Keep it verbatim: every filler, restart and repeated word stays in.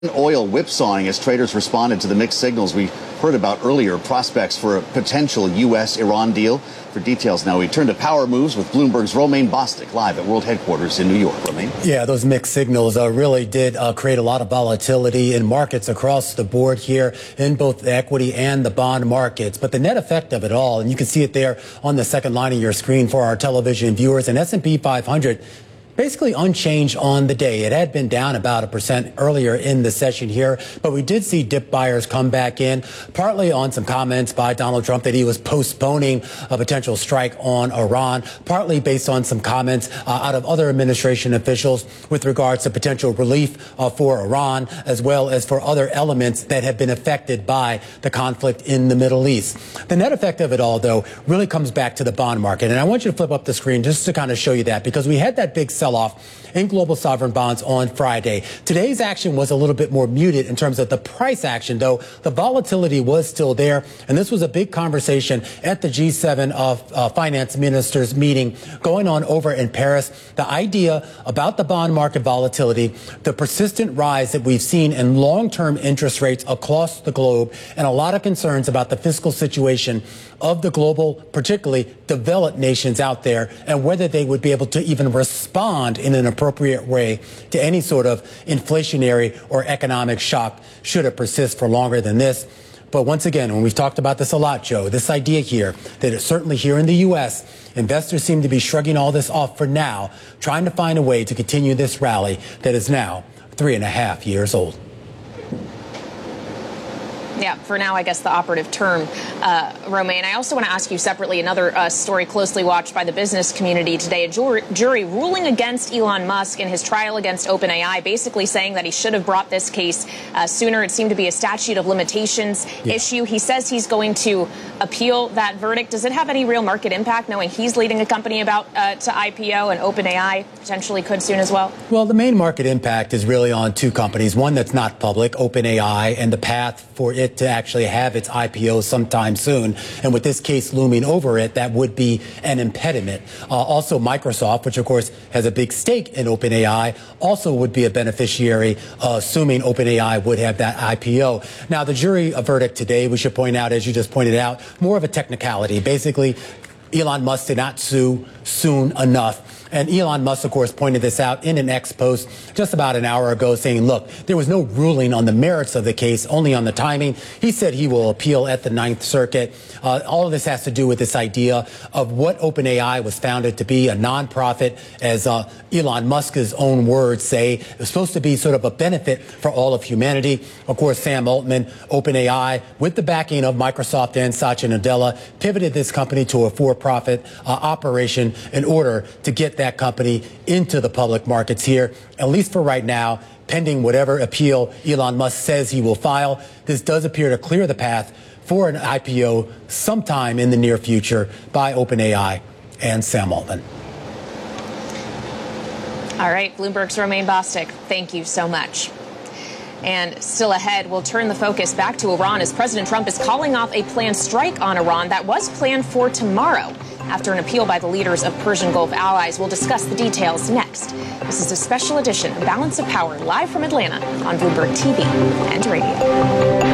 Oil whipsawing as traders responded to the mixed signals we heard about earlier, prospects for a potential U S Iran deal. For details now, we turn to power moves with Bloomberg's Romaine Bostick live at World Headquarters in New York. Romaine? Yeah, those mixed signals uh, really did uh, create a lot of volatility in markets across the board here in both the equity and the bond markets. But the net effect of it all, and you can see it there on the second line of your screen for our television viewers, and S and P five hundred basically unchanged on the day. It had been down about a percent earlier in the session here, but we did see dip buyers come back in, partly on some comments by Donald Trump that he was postponing a potential strike on Iran, partly based on some comments uh, out of other administration officials with regards to potential relief uh, for Iran, as well as for other elements that have been affected by the conflict in the Middle East. The net effect of it all, though, really comes back to the bond market. And I want you to flip up the screen just to kind of show you that, because we had that big sell-off in global sovereign bonds on Friday. Today's action was a little bit more muted in terms of the price action, though the volatility was still there. And this was a big conversation at the G seven of uh, finance ministers meeting going on over in Paris. The idea about the bond market volatility, the persistent rise that we've seen in long-term interest rates across the globe, and a lot of concerns about the fiscal situation of the global, particularly developed nations out there, and whether they would be able to even respond in an appropriate way to any sort of inflationary or economic shock should it persist for longer than this. But once again, when we've talked about this a lot, Joe, this idea here that certainly here in the U S, investors seem to be shrugging all this off for now, trying to find a way to continue this rally that is now three and a half years old. Yeah, for now, I guess the operative term, uh, Romaine. I also want to ask you separately another uh, story closely watched by the business community today. A jury, jury ruling against Elon Musk in his trial against OpenAI, basically saying that he should have brought this case uh, sooner. It seemed to be a statute of limitations yeah. issue. He says he's going to appeal that verdict. Does it have any real market impact, knowing he's leading a company about uh, to I P O and OpenAI potentially could soon as well? Well, the main market impact is really on two companies, one that's not public, OpenAI, and the path for it to actually have its I P O sometime soon. And with this case looming over it, that would be an impediment. Uh, also, Microsoft, which of course has a big stake in OpenAI, also would be a beneficiary, uh, assuming OpenAI would have that I P O. Now, the jury verdict today, we should point out, as you just pointed out, more of a technicality. Basically, Elon Musk did not sue soon enough. And Elon Musk, of course, pointed this out in an X post just about an hour ago, saying, look, there was no ruling on the merits of the case, only on the timing. He said he will appeal at the Ninth Circuit. Uh, all of this has to do with this idea of what OpenAI was founded to be, a nonprofit, as uh, Elon Musk's own words say. It was supposed to be sort of a benefit for all of humanity. Of course, Sam Altman, OpenAI, with the backing of Microsoft and Satya Nadella, pivoted this company to a for-profit uh, operation in order to get that company into the public markets here, at least for right now, pending whatever appeal Elon Musk says he will file. This does appear to clear the path for an I P O sometime in the near future by OpenAI and Sam Altman. All right, Bloomberg's Romaine Bostick, thank you so much. And still ahead, we'll turn the focus back to Iran as President Trump is calling off a planned strike on Iran that was planned for tomorrow. After an appeal by the leaders of Persian Gulf allies, we'll discuss the details next. This is a special edition of Balance of Power live from Atlanta on Bloomberg T V and radio.